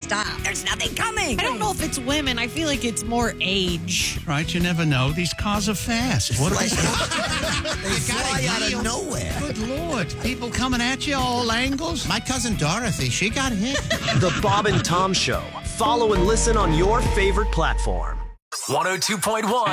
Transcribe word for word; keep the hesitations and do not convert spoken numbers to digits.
stop. There's nothing coming. I don't know if it's women. I feel like it's more age. Right, you never know. These cars are fast. What are Like, they? they fly out of nowhere. Good Lord. People coming at you all angles. My cousin Dorothy, she got hit. The Bob and Tom Show. Follow and listen on your favorite platform. one oh two point one